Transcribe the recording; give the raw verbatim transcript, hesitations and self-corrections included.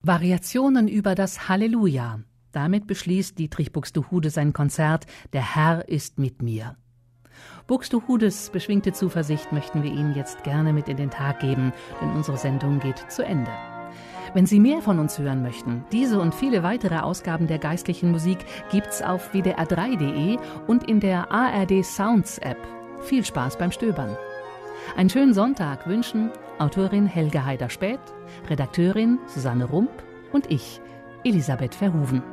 Variationen über das Halleluja. Damit beschließt Dietrich Buxtehude sein Konzert »Der Herr ist mit mir«. Buxtehudes beschwingte Zuversicht möchten wir Ihnen jetzt gerne mit in den Tag geben, denn unsere Sendung geht zu Ende. Wenn Sie mehr von uns hören möchten, diese und viele weitere Ausgaben der geistlichen Musik gibt's auf w d r drei punkt d e und in der A R D Sounds App. Viel Spaß beim Stöbern. Einen schönen Sonntag wünschen Autorin Helge Haider-Späth, Redakteurin Susanne Rump und ich, Elisabeth Verhoeven.